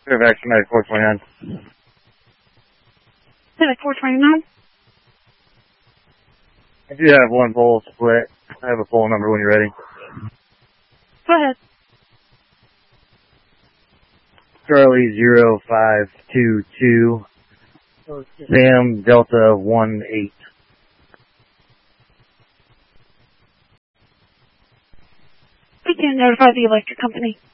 Fairfax United 429. United 429? I do have one pole split. I have a pole number when you're ready. Go ahead. Charlie 0522. Sam Delta 18. We can notify the electric company.